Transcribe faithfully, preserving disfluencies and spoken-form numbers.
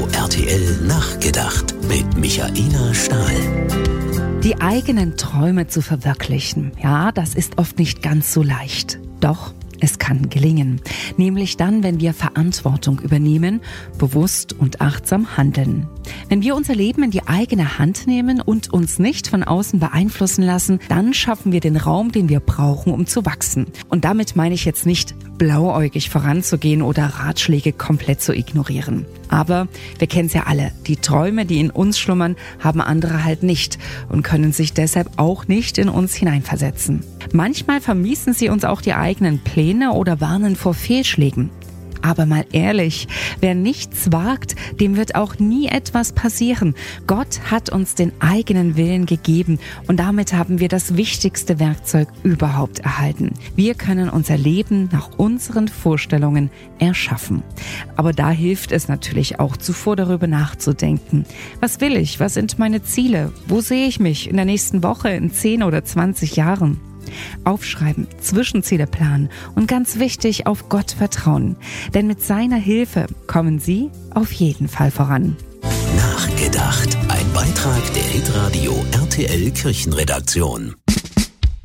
R T L Nachgedacht mit Michaela Stahl. Die eigenen Träume zu verwirklichen, ja, das ist oft nicht ganz so leicht. Doch es kann gelingen, nämlich dann, wenn wir Verantwortung übernehmen, bewusst und achtsam handeln. Wenn wir unser Leben in die eigene Hand nehmen und uns nicht von außen beeinflussen lassen, dann schaffen wir den Raum, den wir brauchen, um zu wachsen. Und damit meine ich jetzt nicht, blauäugig voranzugehen oder Ratschläge komplett zu ignorieren. Aber wir kennen es ja alle, die Träume, die in uns schlummern, haben andere halt nicht und können sich deshalb auch nicht in uns hineinversetzen. Manchmal vermiesen sie uns auch die eigenen Pläne oder warnen vor Fehlschlägen. Aber mal ehrlich, wer nichts wagt, dem wird auch nie etwas passieren. Gott hat uns den eigenen Willen gegeben und damit haben wir das wichtigste Werkzeug überhaupt erhalten. Wir können unser Leben nach unseren Vorstellungen erschaffen. Aber da hilft es natürlich auch, zuvor darüber nachzudenken. Was will ich? Was sind meine Ziele? Wo sehe ich mich in der nächsten Woche, in zehn oder zwanzig Jahren? Aufschreiben, Zwischenziele planen und ganz wichtig, auf Gott vertrauen. Denn mit seiner Hilfe kommen Sie auf jeden Fall voran. Nachgedacht. Ein Beitrag der Hitradio R T L Kirchenredaktion.